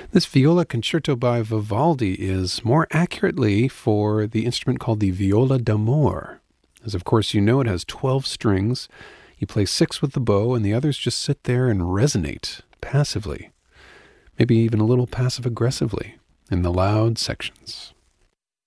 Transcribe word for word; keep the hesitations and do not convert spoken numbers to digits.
This viola concerto by Vivaldi is more accurately for the instrument called the viola d'amore. As of course you know, it has twelve strings. You play six with the bow, and the others just sit there and resonate passively, maybe even a little passive-aggressively in the loud sections.